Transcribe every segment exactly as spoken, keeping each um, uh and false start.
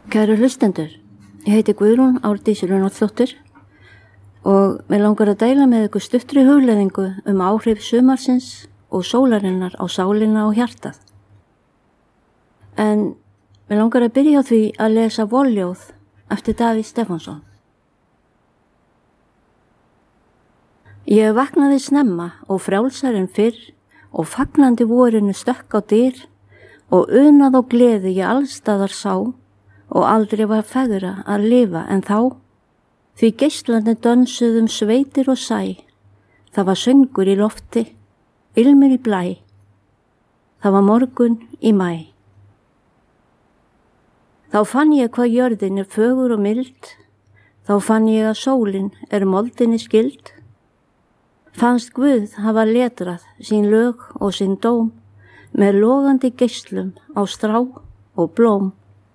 Kæru hlustendur, ég heiti Guðrún Árdís Runolfsdóttir og mig langar að deila með ykkur stuttri hugleiðingu um áhrif sumarsins og sólarinnar á sálina og hjartað. En mig langar að byrja á því að lesa volljóð eftir Davíð Stefánsson. Ég vaknaði snemma og frjálsar en fyrr og fagnandi vorinu stökk á dyr og unað og gleði ég allstaðar sá og aldrei var fegra að lifa en þá, því geislandi dönsuðum sveitir og sæ, það var söngur í lofti, ilmur í blæ, það var morgun í mæ. Þá fann ég hvað jörðin er fögur og mild, þá fann ég að sólin er moldinni skild, fannst Guð hafa letrað sín lög og sín dóm með logandi geislum á strá og blóm.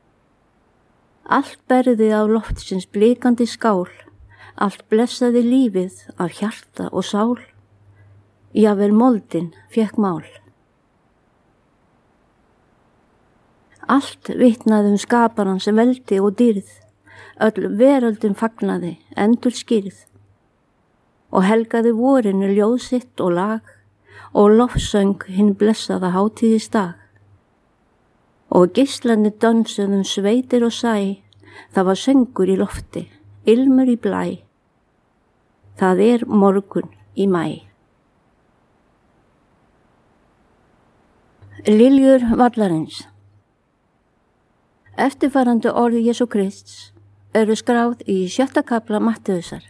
Allt berði af loftsins blikandi skál, allt blessaði lífið af hjarta og sál, jafnvel moldin fékk mál. Allt vitnaði um skaparan sem veldi og dýrð, öll veröldin fagnaði, endur skýrð, og helgaði vorinu ljóð sitt og lag, og lofsöng hinn blessaða hátíðis dag. Og geislandi dönsuðum sveitir og sæ, það var söngur í lofti, ilmur í blæ, það er morgun í mæ. Liljur vallarins. Eftirfarandi orð Jesú Krists eru skráð í sjötta kafla Mattheusar.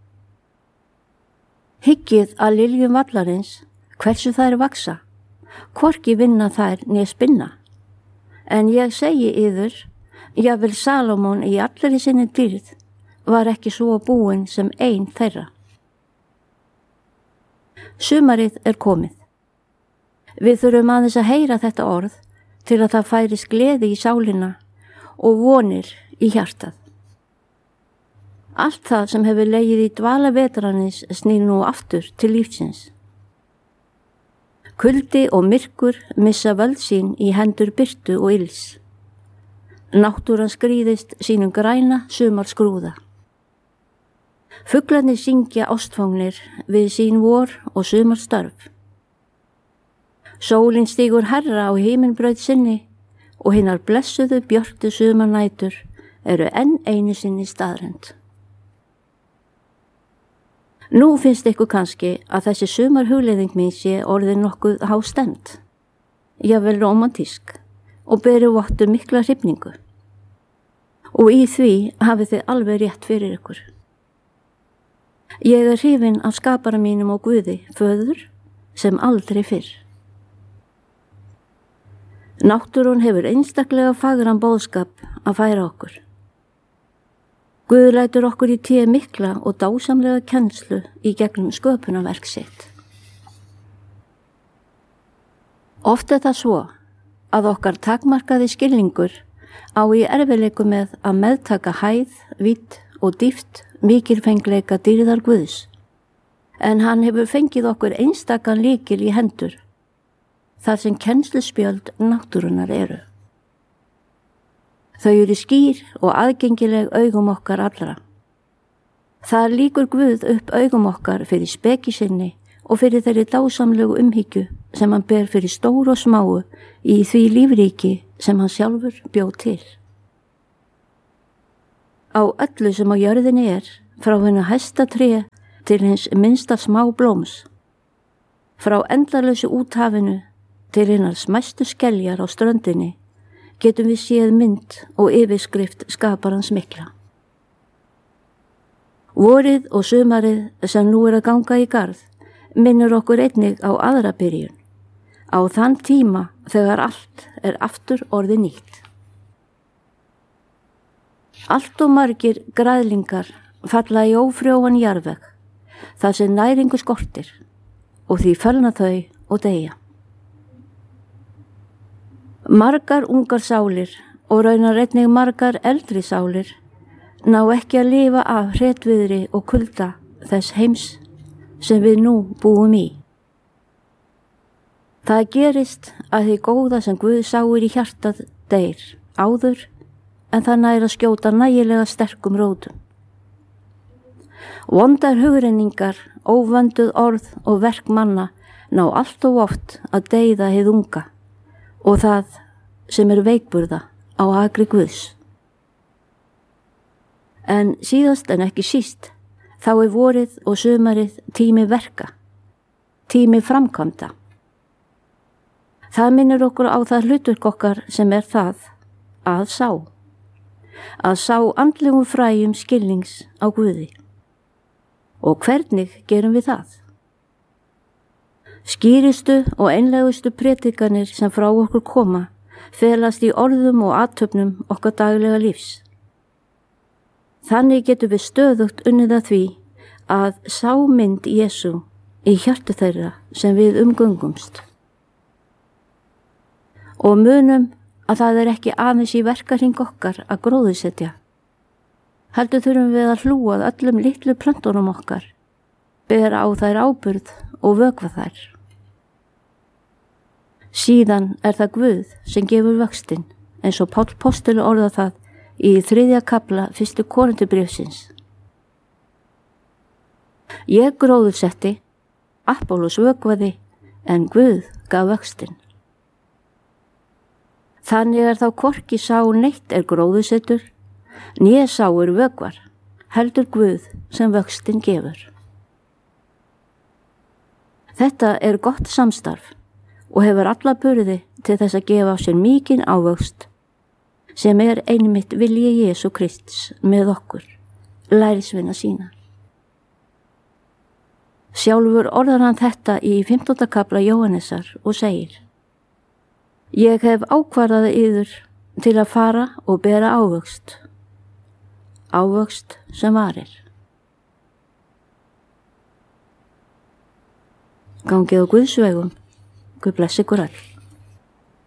Hyggið að liljum vallarins, hversu þær vaksa, hvorki vinna þær né spinna. En ég segi yður, jafnvel Salómon í allri sinni dýrð var ekki svo búinn sem ein þeirra. Sumarið er komið. Við þurfum aðeins að heyra þetta orð til að það færist gleði í sálina og vonir í hjartað. Allt það sem hefur legið í dvala vetrarins snýr nú aftur til lífsins. Kuldi og myrkur missa völd sín í hendur birtu og ills. Náttúran skrýðist sínum græna sumar skrúða. Fuglarnir syngja ástfangnir við sín vor og sumar störf. Sólin stígur herra á himinbraut sinni og hinnar blessuðu björtu sumar nætur eru enn einu sinni staðrend. Nú finnst ykkur kannski að þessi sumar hugleiðing mín sé orðin nokkuð hástend, jafnvel romantísk og beri vottur mikla hrifningu. Og í því hafið þið alveg rétt fyrir ykkur. Ég er hrifin af skapara mínum og Guði, föður, sem aldrei fyrr. Náttúrun hefur einstaklega fagran boðskap að færa okkur. Guð lætur okkur í té mikla og dásamlega kennslu í gegnum sköpunarverk sitt. Oft er það svo að okkar takmarkaði skilningur á í erfiðleikum með að meðtaka hæð, vídd og dýpt mikilfengleika dýrðar Guðs, en hann hefur fengið okkur einstakan lykil í hendur, þar sem kennsluspjöld náttúrunnar eru. Þau eru skýr og aðgengileg augum okkar allra. Þar líkur Guð upp augum okkar fyrir speki sinni og fyrir þeirri dásamlegu umhyggju sem hann ber fyrir stóru og smáu í því lífríki sem hann sjálfur bjó til. Á öllu sem á jörðinni er, frá hennu hæsta tré til hins minnsta smá blóms, frá endalausu úthafinu til hinnar smæstu skeljar á ströndinni, getum við séð mynd og yfirskrift skaparans mikla. Vorið og sumarið sem nú er að ganga í garð minnir okkur einnig á aðra byrjun, á þann tíma þegar allt er aftur orðið nýtt. Allt og margir græðlingar falla í ófrjóan jarðveg, þar sem næringu skortir, og því fölna þau og deyja. Margar ungar sálir og raunar einnig margar eldri sálir ná ekki að lifa af hretviðri og kulda þess heims sem við nú búum í. Það gerist að því góða sem Guð sáir í hjartað deyr áður en það nær að skjóta nægilega sterkum rótum. Vondar hugrenningar, óvönduð orð og verk manna ná allt og oft að deyða hið unga og það sem er veikburða á akri Guðs. En síðast en ekki síst, þá er vorið og sumarið tími verka, tími framkvæmda. Það minnir okkur á það hlutverk okkar sem er það að sá, að sá andlegum fræjum skilnings á Guði. Og hvernig gerum við það? Skýristu og einlegustu predikanir sem frá okkur koma felast í orðum og athöfnum okkar daglega lífs. Þannig getum við stöðugt unnið að því að sá mynd Jesú í hjarta þeirra sem við umgöngumst. Og munum að það er ekki aðeins í verkahring okkar að gróðursetja. Heldur þurfum við að hlúa að öllum litlu plöntunum okkar, bera á þær áburð og vökva þær. Síðan er það Guð sem gefur vöxtinn, eins og Páll postuli orða það í þriðja kafla fyrstu Korinthubréfsins. Ég gróðursetti, Apollos vökvaði, en Guð gaf vöxtinn. Þannig er þá hvorki sá neitt er gróðursettur, né sáur vökvar, heldur Guð sem vöxtinn gefur. Þetta er gott samstarf og hefur alla burði til þess að gefa á sér mikinn ávöxt, sem er einmitt vilji Jesú Krists með okkur, lærisveina sína. Sjálfur orðar hann þetta í fimmtánda kafla Jóhannesar og segir: Ég hef ákvarðað yður til að fara og bera ávöxt, ávöxt sem varir. Gangið á Guðs vegum, Guð blessi ykkur öll.